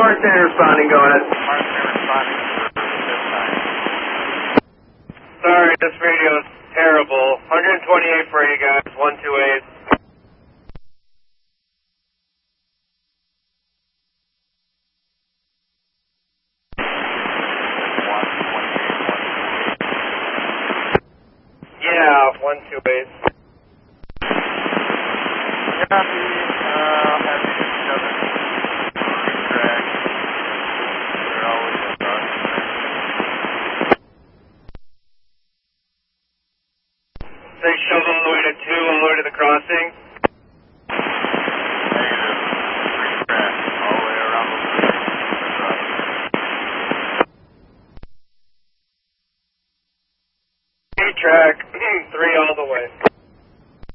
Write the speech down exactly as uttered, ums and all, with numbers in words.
Martin responding, go ahead. Martin responding this time. Sorry, this radio is terrible. one twenty-eight for you guys, one two eight. Yeah, one two eight. Copy, uh, happy to discover track. They're always across. Say shove all the way to two, all the way to the crossing. Negative. Three track, all the way around the crossing. Three track, three all the way.